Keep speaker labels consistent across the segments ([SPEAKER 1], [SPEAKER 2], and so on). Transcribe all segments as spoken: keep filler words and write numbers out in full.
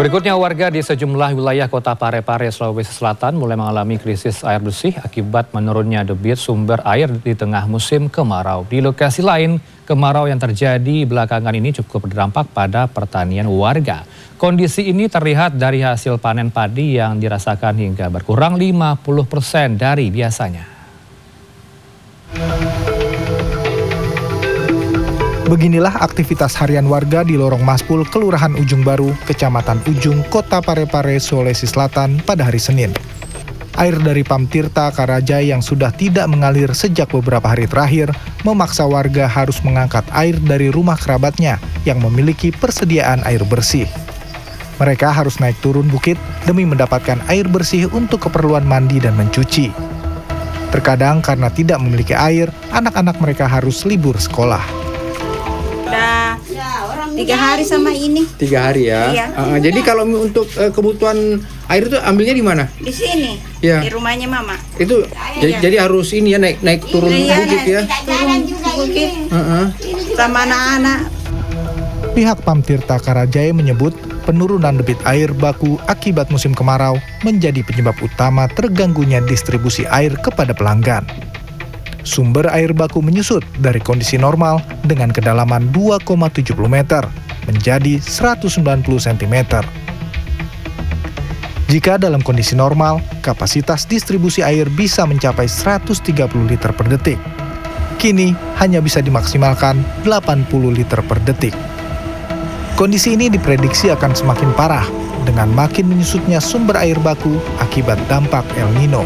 [SPEAKER 1] Berikutnya, warga di sejumlah wilayah kota Parepare, Sulawesi Selatan mulai mengalami krisis air bersih akibat menurunnya debit sumber air di tengah musim kemarau. Di lokasi lain, kemarau yang terjadi belakangan ini cukup berdampak pada pertanian warga. Kondisi ini terlihat dari hasil panen padi yang dirasakan hingga berkurang lima puluh persen dari biasanya.
[SPEAKER 2] Beginilah aktivitas harian warga di Lorong Maspul, Kelurahan Ujung Baru, Kecamatan Ujung, Kota Parepare, Sulawesi Selatan pada hari Senin. Air dari Pam Tirta Karajai yang sudah tidak mengalir sejak beberapa hari terakhir memaksa warga harus mengangkat air dari rumah kerabatnya yang memiliki persediaan air bersih. Mereka harus naik turun bukit demi mendapatkan air bersih untuk keperluan mandi dan mencuci. Terkadang karena tidak memiliki air, anak-anak mereka harus libur sekolah.
[SPEAKER 3] Tiga hari sama ini.
[SPEAKER 4] Tiga hari ya.
[SPEAKER 3] Iya.
[SPEAKER 4] Uh, jadi kalau untuk uh, kebutuhan air itu ambilnya di mana?
[SPEAKER 3] Di sini.
[SPEAKER 4] Ya.
[SPEAKER 3] Di rumahnya Mama.
[SPEAKER 4] Itu
[SPEAKER 3] iya.
[SPEAKER 4] jadi harus ini ya naik naik turun
[SPEAKER 3] iya,
[SPEAKER 4] bukit ya.
[SPEAKER 3] Turun bukit. Uh-uh. Sama anak-anak.
[SPEAKER 2] Pihak Pam Tirta Karajai menyebut penurunan debit air baku akibat musim kemarau menjadi penyebab utama terganggunya distribusi air kepada pelanggan. Sumber air baku menyusut dari kondisi normal dengan kedalaman dua koma tujuh puluh meter menjadi seratus sembilan puluh sentimeter. Jika dalam kondisi normal, kapasitas distribusi air bisa mencapai seratus tiga puluh liter per detik. Kini hanya bisa dimaksimalkan delapan puluh liter per detik. Kondisi ini diprediksi akan semakin parah dengan makin menyusutnya sumber air baku akibat dampak El Nino.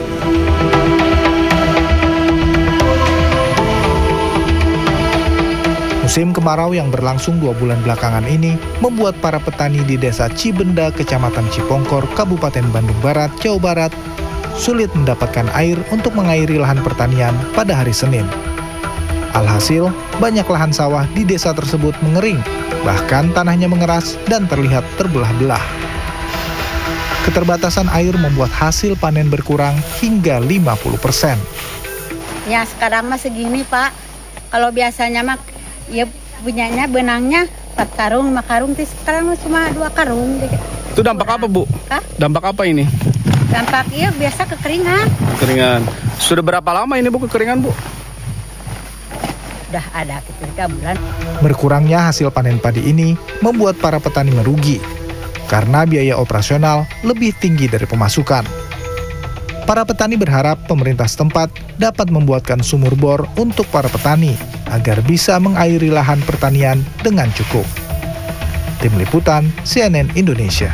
[SPEAKER 2] Musim kemarau yang berlangsung dua bulan belakangan ini membuat para petani di Desa Cibenda, Kecamatan Cipongkor, Kabupaten Bandung Barat, Jawa Barat, sulit mendapatkan air untuk mengairi lahan pertanian pada hari Senin. Alhasil, banyak lahan sawah di desa tersebut mengering, bahkan tanahnya mengeras dan terlihat terbelah-belah. Keterbatasan air membuat hasil panen berkurang hingga lima puluh persen.
[SPEAKER 5] Ya, sekarang mah segini, Pak. Kalau biasanya mah ya punyanya benangnya empat karung, lima karung, sekarang cuma dua karung.
[SPEAKER 4] Itu dampak apa, Bu?
[SPEAKER 5] Hah?
[SPEAKER 4] Dampak apa ini?
[SPEAKER 5] Dampak iya biasa kekeringan.
[SPEAKER 4] Kekeringan. Sudah berapa lama ini, Bu, kekeringan, Bu?
[SPEAKER 5] Udah ada tiga bulan.
[SPEAKER 2] Berkurangnya hasil panen padi ini membuat para petani merugi karena biaya operasional lebih tinggi dari pemasukan. Para petani berharap pemerintah setempat dapat membuatkan sumur bor untuk para petani agar bisa mengairi lahan pertanian dengan cukup. Tim Liputan C N N Indonesia.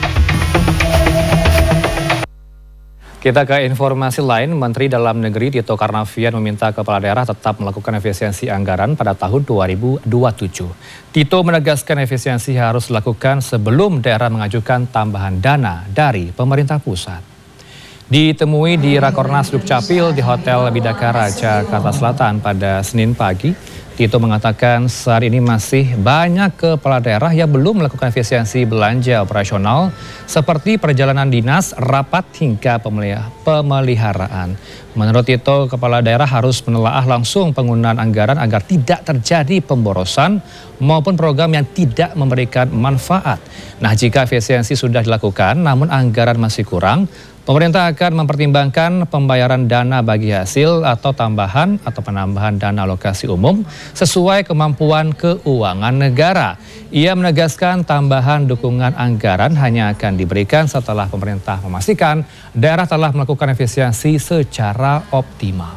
[SPEAKER 1] Kita ke informasi lain, Menteri Dalam Negeri Tito Karnavian meminta kepala daerah tetap melakukan efisiensi anggaran pada tahun dua ribu dua puluh tujuh. Tito menegaskan efisiensi harus dilakukan sebelum daerah mengajukan tambahan dana dari pemerintah pusat. Ditemui di Rakornas Dukcapil di Hotel Bidakara, Jakarta Selatan pada Senin pagi, Tito mengatakan saat ini masih banyak kepala daerah yang belum melakukan efisiensi belanja operasional seperti perjalanan dinas, rapat hingga pemeliharaan. Menurut Tito, kepala daerah harus menelaah langsung penggunaan anggaran agar tidak terjadi pemborosan maupun program yang tidak memberikan manfaat. Nah, jika efisiensi sudah dilakukan namun anggaran masih kurang, pemerintah akan mempertimbangkan pembayaran dana bagi hasil atau tambahan atau penambahan dana alokasi umum sesuai kemampuan keuangan negara. Ia menegaskan tambahan dukungan anggaran hanya akan diberikan setelah pemerintah memastikan daerah telah melakukan efisiensi secara optimal.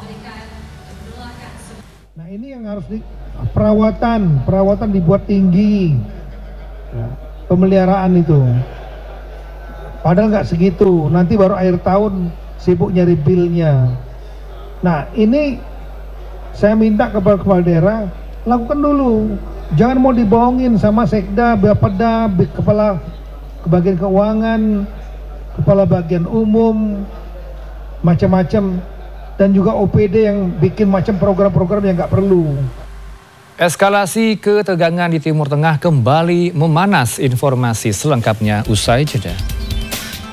[SPEAKER 6] Nah, ini yang harus di perawatan, perawatan dibuat tinggi, pemeliharaan itu. Padahal nggak segitu, nanti baru akhir tahun sibuk nyari bilnya. Nah, ini saya minta kepada kepala daerah, lakukan dulu. Jangan mau dibohongin sama sekda, bapeda, kepala bagian keuangan, kepala bagian umum, macam-macam. Dan juga O P D yang bikin macam program-program yang nggak perlu.
[SPEAKER 1] Eskalasi ketegangan di Timur Tengah kembali memanas. Informasi selengkapnya usai jeda.